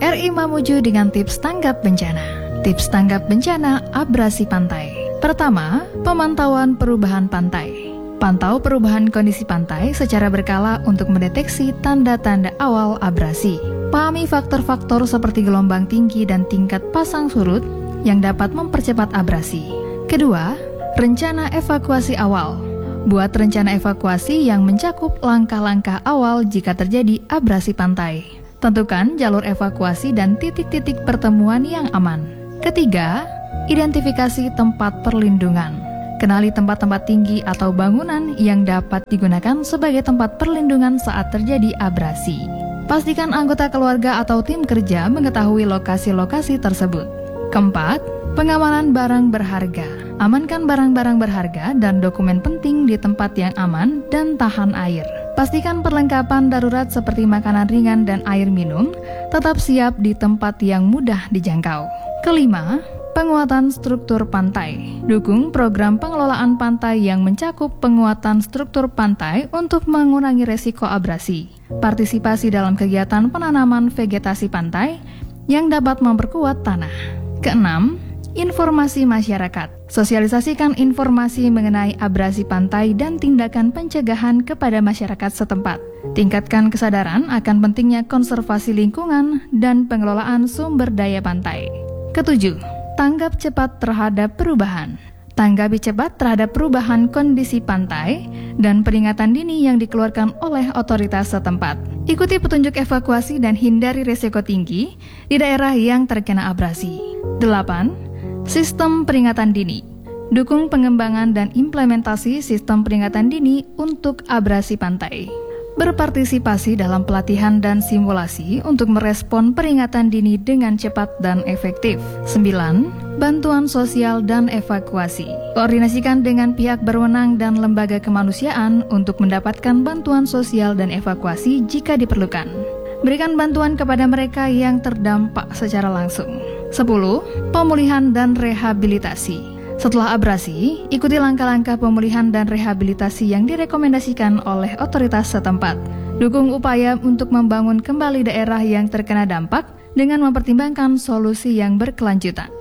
RRI Mamuju dengan tips tanggap bencana. Tips tanggap bencana abrasi pantai. Pertama, pemantauan perubahan pantai. Pantau perubahan kondisi pantai secara berkala untuk mendeteksi tanda-tanda awal abrasi. Pahami faktor-faktor seperti gelombang tinggi dan tingkat pasang surut yang dapat mempercepat abrasi. Kedua, rencana evakuasi awal. Buat rencana evakuasi yang mencakup langkah-langkah awal jika terjadi abrasi pantai. Tentukan jalur evakuasi dan titik-titik pertemuan yang aman. Ketiga, identifikasi tempat perlindungan. Kenali tempat-tempat tinggi atau bangunan yang dapat digunakan sebagai tempat perlindungan saat terjadi abrasi. Pastikan anggota keluarga atau tim kerja mengetahui lokasi-lokasi tersebut. Keempat, pengamanan barang berharga. Amankan barang-barang berharga dan dokumen penting di tempat yang aman dan tahan air. Pastikan perlengkapan darurat seperti makanan ringan dan air minum tetap siap di tempat yang mudah dijangkau. Kelima, penguatan struktur pantai. Dukung program pengelolaan pantai yang mencakup penguatan struktur pantai untuk mengurangi resiko abrasi. Partisipasi dalam kegiatan penanaman vegetasi pantai yang dapat memperkuat tanah. Keenam, informasi masyarakat. Sosialisasikan informasi mengenai abrasi pantai dan tindakan pencegahan kepada masyarakat setempat. Tingkatkan kesadaran akan pentingnya konservasi lingkungan dan pengelolaan sumber daya pantai. Ketujuh, tanggap cepat terhadap perubahan. Tanggapi cepat terhadap perubahan kondisi pantai dan peringatan dini yang dikeluarkan oleh otoritas setempat. Ikuti petunjuk evakuasi dan hindari risiko tinggi di daerah yang terkena abrasi. 8. Sistem peringatan dini. Dukung pengembangan dan implementasi sistem peringatan dini untuk abrasi pantai. Berpartisipasi dalam pelatihan dan simulasi untuk merespon peringatan dini dengan cepat dan efektif. 9. Bantuan sosial dan evakuasi. Koordinasikan dengan pihak berwenang dan lembaga kemanusiaan untuk mendapatkan bantuan sosial dan evakuasi jika diperlukan. Berikan bantuan kepada mereka yang terdampak secara langsung. 10. Pemulihan dan rehabilitasi. Setelah abrasi, ikuti langkah-langkah pemulihan dan rehabilitasi yang direkomendasikan oleh otoritas setempat. Dukung upaya untuk membangun kembali daerah yang terkena dampak dengan mempertimbangkan solusi yang berkelanjutan.